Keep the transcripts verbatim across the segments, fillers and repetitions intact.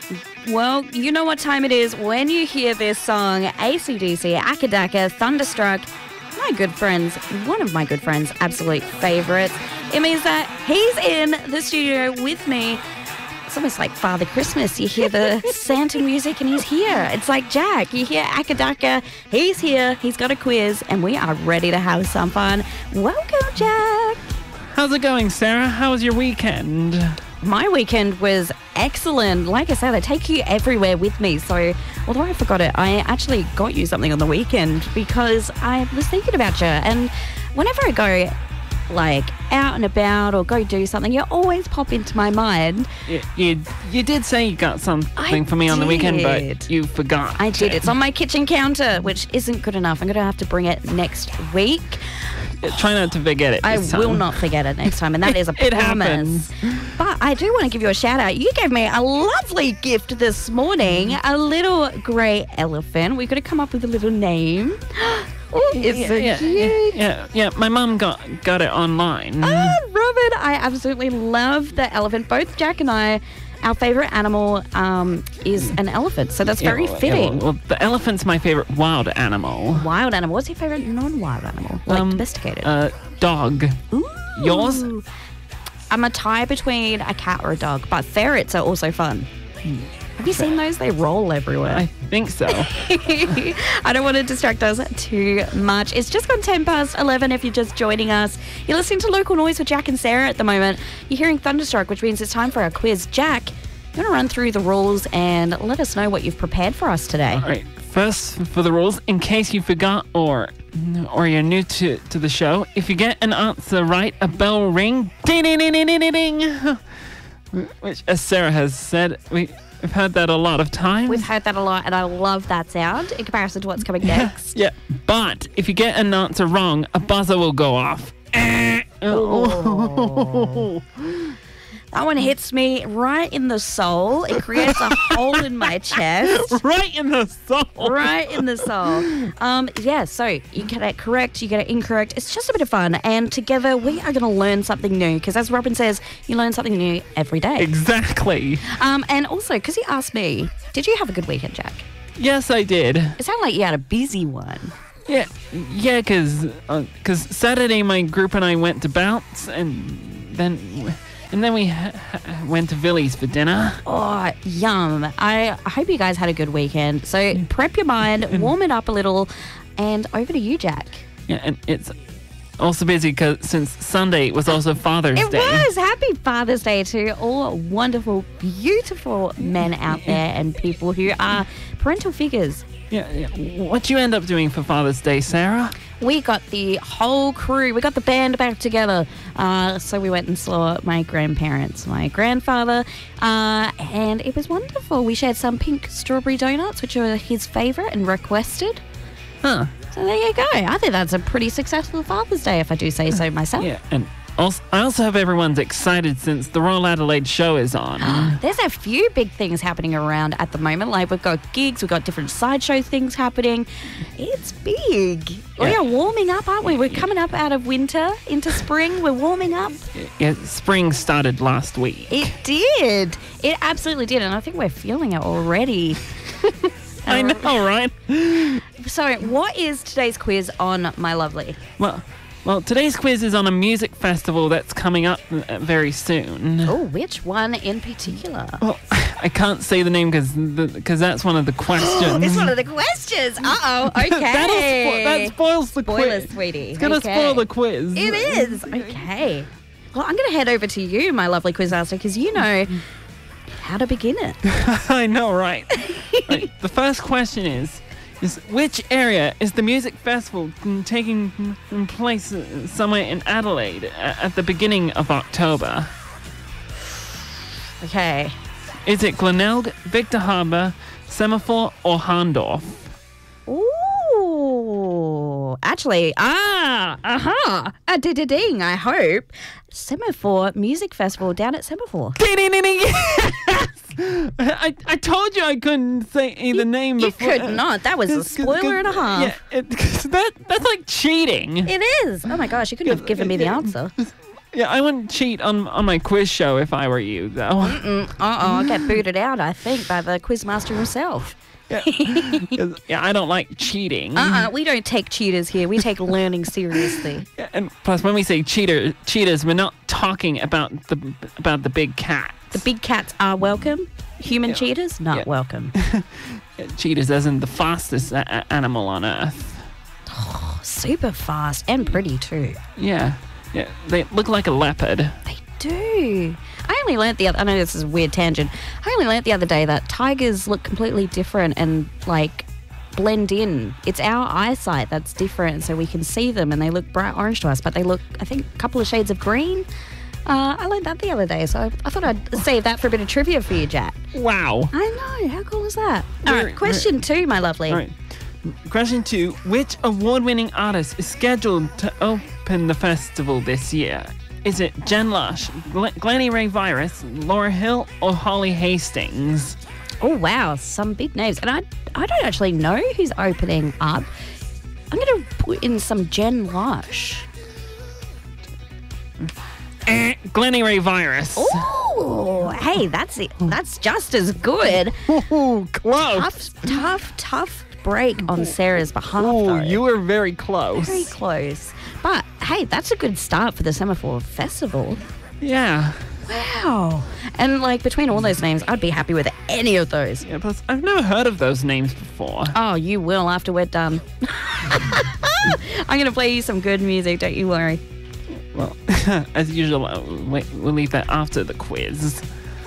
Well, you know what time it is when you hear this song, A C D C, Acca Dacca, Thunderstruck, my good friends, one of my good friends' absolute favourites. It means that he's in the studio with me. It's almost like Father Christmas. You hear the Santa music and he's here. It's like Jack. You hear Acca Dacca. He's here. He's got a quiz and we are ready to have some fun. Welcome, Jack. How's it going, Sarah? How was your weekend? My weekend was excellent. Like I said, I take you everywhere with me. So, although I forgot it, I actually got you something on the weekend because I was thinking about you. And whenever I go, like, out and about or go do something, you always pop into my mind. You, you, you did say you got something I for me did. on the weekend, but you forgot. I did. It's on my kitchen counter, which isn't good enough. I'm going to have to bring it next week. Try not to forget it I this time. will not forget it next time, and that is a It promise. happens. But I do want to give you a shout out. You gave me a lovely gift this morning, a little grey elephant. We've got to come up with a little name. Oh, it's yeah, so yeah, cute. Yeah, yeah, my mum got got it online. Oh, Robin, I absolutely love the elephant. Both Jack and I, our favourite animal um, is an elephant, so that's Yeah, very well, yeah, fitting. well, well, the elephant's my favourite wild animal. Wild animal. What's your favourite non-wild animal? Like Um, domesticated? Uh, dog. Ooh. Yours? I'm a tie between a cat or a dog, but ferrets are also fun. Have you seen those? They roll everywhere. I think so. I don't want to distract us too much. It's just gone ten past eleven if you're just joining us. You're listening to Local Noise with Jack and Sarah at the moment. You're hearing Thunderstruck, which means it's time for our quiz. Jack, you want to run through the rules and let us know what you've prepared for us today? All right. First, for the rules, in case you forgot or or you're new to, to the show, if you get an answer right, a bell will ring. Ding, ding, ding, ding, ding, ding, ding. Which, as Sarah has said, we, we've heard that a lot of times. We've heard that a lot, and I love that sound in comparison to what's coming next. Yeah, but if you get an answer wrong, a buzzer will go off. Oh. That one hits me right in the soul. It creates a hole in my chest. Right in the soul. Right in the soul. Um, yeah, so you get it correct, you get it incorrect. It's just a bit of fun. And together we are going to learn something new. Because as Robin says, you learn something new every day. Exactly. Um, and also, because he asked me, did you have a good weekend, Jack? Yes, I did. It sounded like you had a busy one. Yeah, yeah, because uh, cause Saturday my group and I went to Bounce, and then and then we ha- ha- went to Villy's for dinner. Oh, yum. I, I hope you guys had a good weekend. So prep your mind, warm it up a little, and over to you, Jack. Yeah, and it's also busy because since Sunday was also Father's It Day. was. Happy Father's Day to all wonderful, beautiful men out there and people who are parental figures. Yeah, yeah. What you end up doing for Father's Day, Sarah? We got the whole crew, we got the band back together. Uh, so we went and saw my grandparents, my grandfather, uh, and it was wonderful. We shared some pink strawberry donuts, which were his favourite and requested. Huh. So there you go. I think that's a pretty successful Father's Day, if I do say so myself. Yeah, and also, I also hope everyone's excited since the Royal Adelaide show is on. There's a few big things happening around at the moment. Like, we've got gigs, we've got different sideshow things happening. It's big. We Yeah. are warming up, aren't we? We're coming up out of winter into spring. We're warming up. Yeah, spring started last week. It did. It absolutely did. And I think we're feeling it already. I know, right? So, what is today's quiz on, my lovely? Well, well, today's quiz is on a music festival that's coming up uh, very soon. Oh, which one in particular? Well, I can't say the name because because that's one of the questions. It's one of the questions. Uh-oh. Okay. That'll spo- that spoils the Spoilers, quiz. sweetie. It's going to Okay. spoil the quiz. It is. Okay. Well, I'm going to head over to you, my lovely quiz master, because you know how to begin it. I know, right? Right. The first question is, is which area is the music festival taking place somewhere in Adelaide at the beginning of October? Okay. Is it Glenelg, Victor Harbour, Semaphore, or Harndorf? Ooh. Actually, ah, aha, a ding, I hope. Semaphore Music Festival down at Semaphore. Ding, ding, ding, ding. Yes! I, I told you I couldn't say either name You before. could not. That was a spoiler and a half. Yeah, it, that, that's like cheating. It is. Oh my gosh, you couldn't have given me the answer. Yeah, I wouldn't cheat on on my quiz show if I were you, though. Mm-mm. Uh-oh, I'll get booted out, I think, by the quizmaster himself. Yeah, 'Cause, yeah, I don't like cheating. Uh-uh, we don't take cheaters here. We take learning seriously. Yeah, and plus, when we say cheater, cheaters, we're not talking about the about the big cat. The big cats are welcome. Human Yeah. cheaters, not Yeah. welcome. Yeah, cheaters, as in the fastest a- a- animal on Earth. Super fast and pretty too. Yeah, yeah, they look like a leopard. They do. I only learnt the other. I know this is a weird tangent. I only learnt the other day that tigers look completely different and like blend in. It's our eyesight that's different, so we can see them and they look bright orange to us, but they look, I think, a couple of shades of green. Uh, I learned that the other day, so I, I thought I'd save that for a bit of trivia for you, Jack. Wow. I know. How cool is that? All Very- right, question two, my lovely. All right. Question two: which award-winning artist is scheduled to open the festival this year? Is it Jen Lush, Gl- Glennie Ray Virus, Laura Hill, or Holly Hastings? Oh wow, some big names, and I I don't actually know who's opening up. I'm gonna put in some Jen Lush. Eh, Glennie Ray Virus. Oh, hey, that's it. That's just as good. Ooh, close. Tough, tough, tough break on Sarah's behalf. Oh, though. you were very close. Very close. But hey, that's a good start for the Semaphore Festival. Yeah. Wow. And like between all those names, I'd be happy with any of those. Yeah, plus I've never heard of those names before. Oh, you will after we're done. I'm going to play you some good music, don't you worry. Well, as usual, uh, we- we'll leave that after the quiz.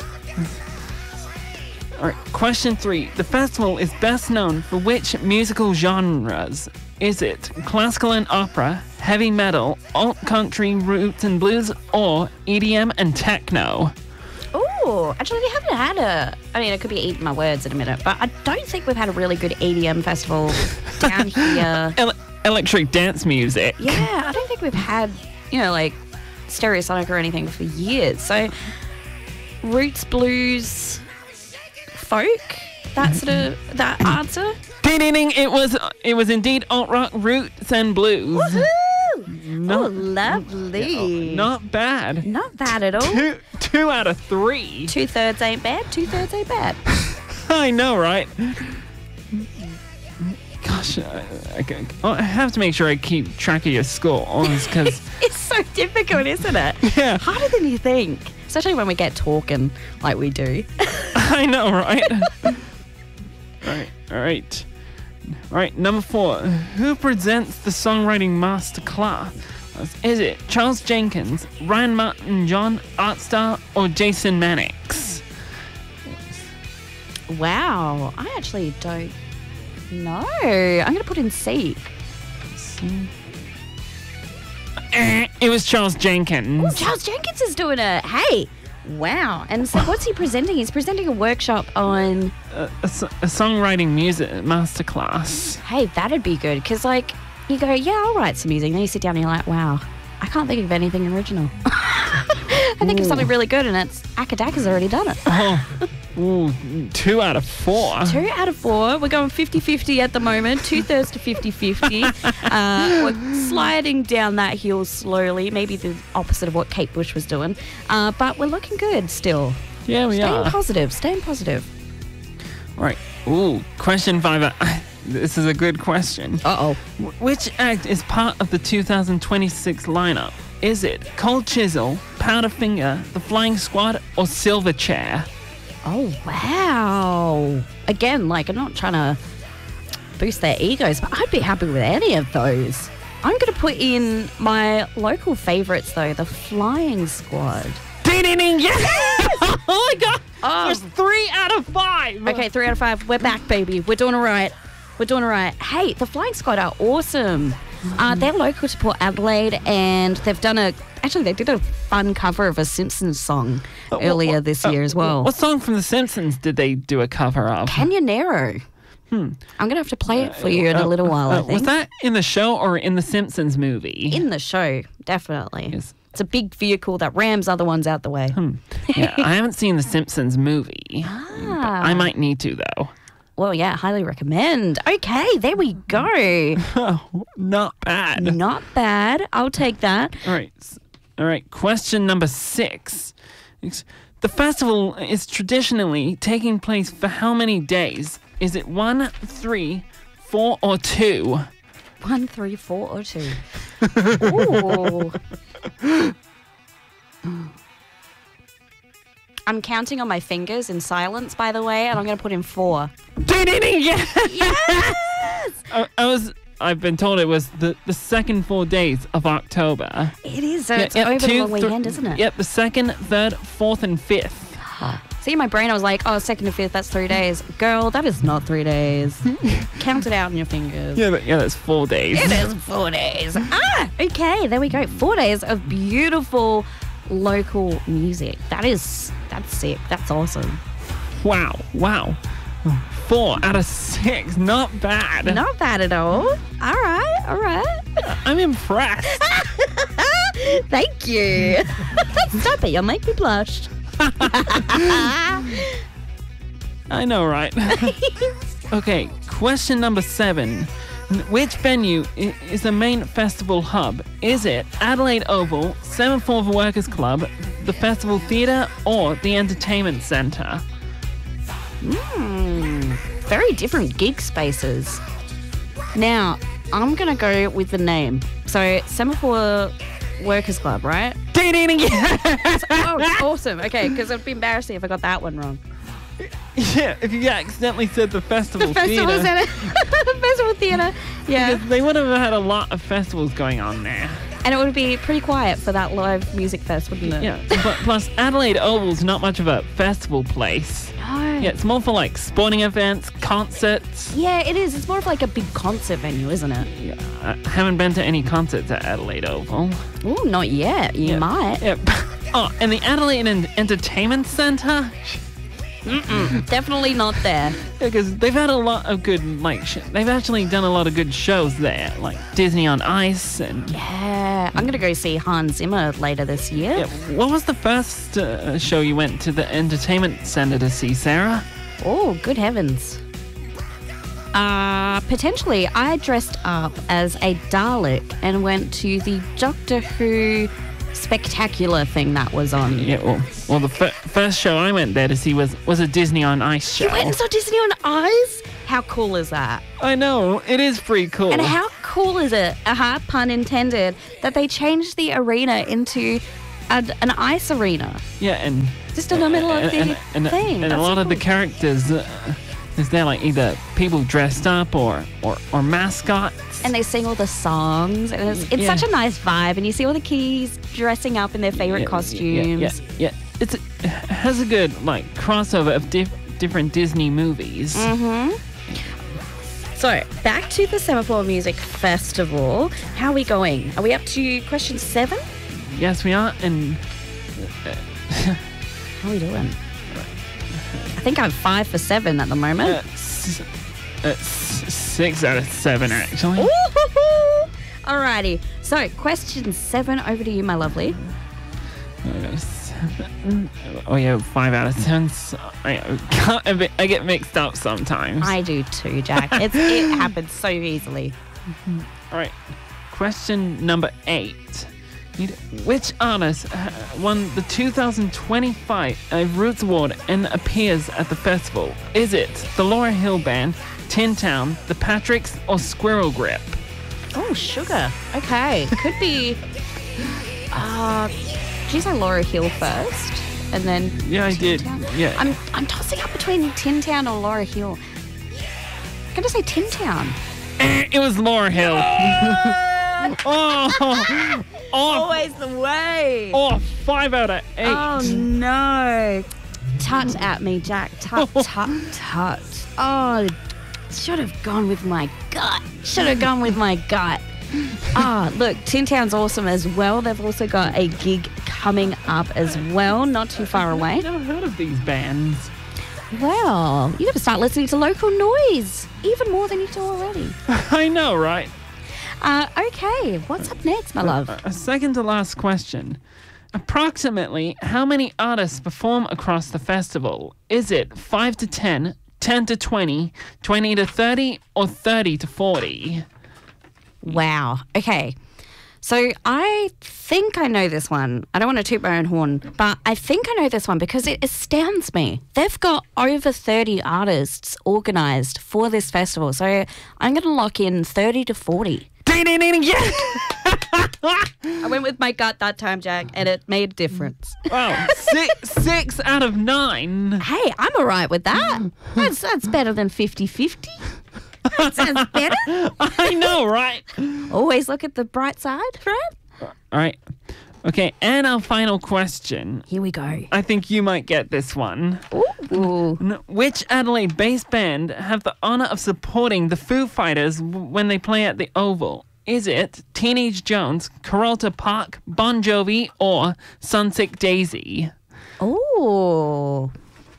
All right, question three. The festival is best known for which musical genres? Is it classical and opera, heavy metal, alt country, roots and blues, or E D M and techno? Oh, actually, we haven't had a. I mean, I could be eating my words in a minute, but I don't think we've had a really good E D M festival down here. Ele- electric dance music. Yeah, I don't think we've had, you know, like Stereosonic or anything for years. So, roots, blues, folk. That's sort of that answer. Ding ding ding! It was it was indeed alt rock, roots and blues. Woohoo! No- Oh, lovely. Not bad. Not bad at all. Two two out of three. Two thirds ain't bad. Two thirds ain't bad. I know, right? Gosh, I, I, I have to make sure I keep track of your scores because It's so difficult, isn't it? Yeah. Harder than you think. Especially when we get talking like we do. I know, right? all right, all right, all right. Number four. Who presents the songwriting masterclass? Is it Charles Jenkins, Ryan Martin John, Artstar, or Jason Mannix? Wow. I actually don't know. I'm going to put in C. Eh, it was Charles Jenkins. Oh, Charles Jenkins is doing it. Hey. Wow. And so what's he presenting? He's presenting a workshop on... a, a so- a songwriting music masterclass. Hey, that'd be good. Because, like, you go, yeah, I'll write some music. And then you sit down and you're like, wow, I can't think of anything original. I think of something really good, and it's Akadaka's already done it. Oh, ooh, two out of four. Two out of four. We're going fifty-fifty at the moment. Two-thirds to fifty-fifty. Uh, we're sliding down that hill slowly. Maybe the opposite of what Kate Bush was doing. Uh, but we're looking good still. Yeah, we Staying are. positive. Staying positive. Right. Ooh, question five. Uh, This is a good question. Uh-oh. Wh- Which act is part of the two thousand twenty-six lineup? Is it Cold Chisel, Powderfinger, The Flying Squad, or Silverchair? Oh, wow. Again, like, I'm not trying to boost their egos, but I'd be happy with any of those. I'm going to put in my local favourites, though, the Flying Squad. Ding ding ding! Yes! Oh my god! Oh. There's three out of five! Okay, three out of five. We're back, baby. We're doing all right. We're doing all right. Hey, the Flying Squad are awesome. Uh, they're local to Port Adelaide, and they've done a... Actually, they did a fun cover of a Simpsons song earlier this year as well. What song from The Simpsons did they do a cover of? Canyonero. Hmm. I'm going to have to play it for you in a little while, I Uh, think. was that in the show or in The Simpsons movie? In the show, definitely. Yes. It's a big vehicle that rams other ones out the way. Yeah, I haven't seen The Simpsons movie. Ah. I might need to, though. Well, yeah, highly recommend. Okay, there we go. Not bad. Not bad. I'll take that. All right. s- All right, question number six. It's- The festival is traditionally taking place for how many days? Is it one, three, four, or two? One, three, four, or two. Ooh. I'm counting on my fingers in silence, by the way, and I'm going to put in four. Yes! Yes! I, I was. I've been told it was the, the second four days of October. It is. So Yeah, it's yep, over the two, long th- weekend, isn't it? Yep, the second, third, fourth, and fifth. See, in my brain, I was like, oh, second to fifth, that's three days. Girl, that is not three days. Count it out on your fingers. Yeah, but, yeah, that's four days. It is four days. Ah, okay, there we go. Four days of beautiful local music. That is, that's sick. That's awesome. Wow, wow. Four out of six, not bad. Not bad at all. All right, all right. I'm impressed. Thank you. Stop it, you'll make me blush. I know, right? Okay, question number seven. Which venue i- is the main festival hub? Is it Adelaide Oval, Semaphore Workers Club, the Festival Theatre, or the Entertainment Centre? Hmm, very different gig spaces. Now, I'm going to go with the name. So, Semaphore Workers Club, right? Ding, ding, ding, yes! Oh, awesome. Okay, because it'd be embarrassing if I got that one wrong. Yeah, if you accidentally said the Festival, The Festival Theatre. Centre. Festival Theatre. Yeah. Because they would have had a lot of festivals going on there. And it would be pretty quiet for that live music fest, wouldn't it? Yeah, but plus Adelaide Oval's not much of a festival place. No. Yeah, it's more for like sporting events, concerts. Yeah, it is. It's more of like a big concert venue, isn't it? Yeah, I haven't been to any concerts at Adelaide Oval. Ooh, not yet. You Yeah. might. Yeah. Oh, and the Adelaide En- Entertainment Centre? Mm-mm, definitely not there. Because they've had a lot of good, like, sh- they've actually done a lot of good shows there, like Disney on Ice and... Yeah, I'm going to go see Hans Zimmer later this year. Yeah, what was the first uh, show you went to the Entertainment Centre to see, Sarah? Oh, good heavens. Uh, potentially, I dressed up as a Dalek and went to the Doctor Who spectacular thing that was on. Yeah, well, well the fir- first show I went there to see was, was a Disney on Ice show. You went and saw Disney on Ice? How cool is that? I know, it is pretty cool. And how cool is it, uh-huh, pun intended, that they changed the arena into a, an ice arena? Yeah, and... Just in the middle of and, the and, and, thing. And a That's lot so of the cool. characters, uh, is there like either people dressed up or, or, or mascots? And they sing all the songs. And it's it's Yeah. such a nice vibe. And you see all the kitties dressing up in their favorite Yeah, costumes. Yeah, yeah, yeah. It's, it has a good like crossover of diff- different Disney movies. Mm-hmm. So, back to the Semaphore Music Festival. How are we going? Are we up to question seven? Yes, we are, and How are we doing? I think I'm five for seven at the moment. uh, s- uh, s- six out of seven actually. Woo-hoo-hoo! Alrighty. So, question seven, over to you, my lovely. I got a seven. Oh yeah, five out of ten. So I, can't, a bit- I get mixed up sometimes. I do too, Jack. It's, it happens so easily. All right, question number eight. Need- Which artist uh, won the two thousand twenty-five uh, Roots Award and appears at the festival? Is it the Laura Hill Band, Tin Town, the Patricks, or Squirrel Grip? Oh, sugar. Okay. Could be. Uh, did you say Laura Hill first? And then. Yeah, I Tin did. Town? Yeah. I'm, I'm tossing up between Tin Town or Laura Hill. I'm going to say Tin Town. Eh, it was Laura Hill. oh, oh, Always the way. oh, five out of eight. Oh, no. Tut at me, Jack. Tut, tut, tut. Oh, should have gone with my gut. Should have gone with my gut. Ah, look, Tin Town's awesome as well. They've also got a gig coming up as well, not too far away. I've never heard of these bands. Well, you got to start listening to local noise, even more than you do already. I know, right? Uh, okay, what's up next, my love? A second to last question. Approximately how many artists perform across the festival? Is it five to ten, ten to twenty, twenty to thirty, or thirty to forty? Wow. Okay. So I think I know this one. I don't want to toot my own horn, but I think I know this one because it astounds me. They've got over thirty artists organised for this festival. So I'm going to lock in thirty to forty. Yeah. I went with my gut that time, Jack, and it made a difference. Wow, six, six out of nine. Hey, I'm all right with that. That's, that's better than fifty-fifty. That sounds better. I know, right? Always look at the bright side, right? All right. Okay, and our final question. Here we go. I think you might get this one. Ooh. N- Which Adelaide-based band have the honour of supporting the Foo Fighters w- when they play at the Oval? Is it Teenage Jones, Carolta Park, Bon Jovi, or Sunsick Daisy? Oh.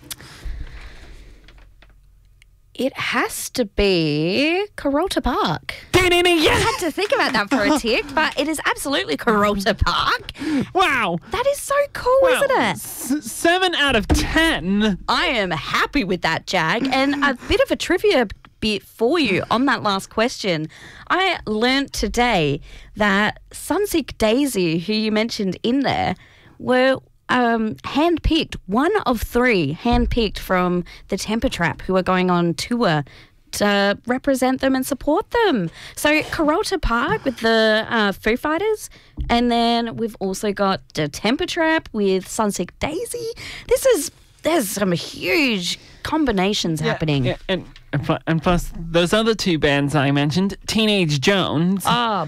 It has to be Carolta Park. I had to think about that for a tick, but it is absolutely Carolta Park. Wow. That is so cool, Wow. isn't it? S- seven out of ten. I am happy with that, Jag. And a bit of a trivia bit for you on that last question. I learnt today that Sunsick Daisy, who you mentioned in there, were um, handpicked, one of three handpicked from the Temper Trap who are going on tour to represent them and support them. So Carolta Park with the uh, Foo Fighters, and then we've also got the Temper Trap with Sunsick Daisy. This is, there's some huge combinations happening. Yeah, and, and pl- and plus those other two bands I mentioned, Teenage Jones. Oh,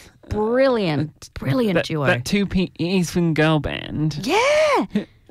brilliant, brilliant that, duo. That two-piece girl band. Yeah.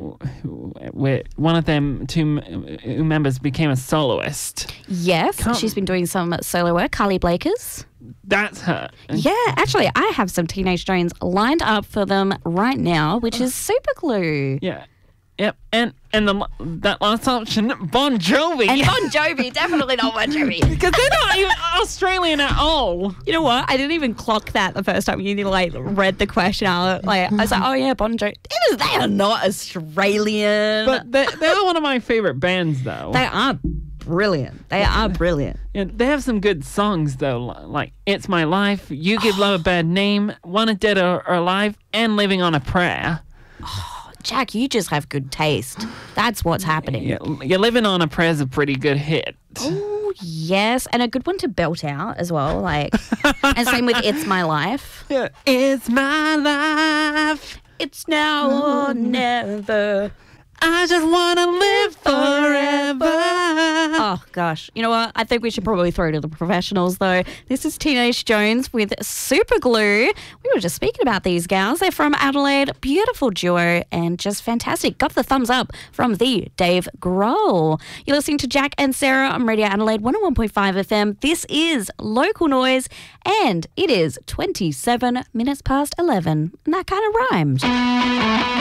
Where one of them two m- members became a soloist. Yes, Come- she's been doing some solo work. Carly Blakers. That's her. Yeah, actually, I have some Teenage Jones lined up for them right now, which is Super Glue. Yeah. Yep. And and the that last option, Bon Jovi. And Bon Jovi, definitely not Bon Jovi. Because they're not even Australian at all. You know what? I didn't even clock that the first time you like read the question out. Like I was like, oh yeah, Bon Jovi. It is, they are not Australian. But they're, they're one of my favorite bands, though. They are brilliant. They are brilliant. Yeah, they have some good songs, though, like It's My Life, You Give Love a Bad Name, Wanted Dead or, or Alive, and Living on a Prayer. Jack, you just have good taste. That's what's happening. Yeah, yeah, Living on a Prayer is a pretty good hit. Oh, yes. And a good one to belt out as well. Like, and same with It's My Life. Yeah. It's my life. It's now or never. I just want to live forever. Oh, gosh. You know what? I think we should probably throw to the professionals, though. This is Teenage Jones with Super Glue. We were just speaking about these gals. They're from Adelaide. Beautiful duo and just fantastic. Got the thumbs up from the Dave Grohl. You're listening to Jack and Sarah on Radio Adelaide one oh one point five F M. This is Local Noise, and it is twenty-seven minutes past eleven. And that kind of rhymed.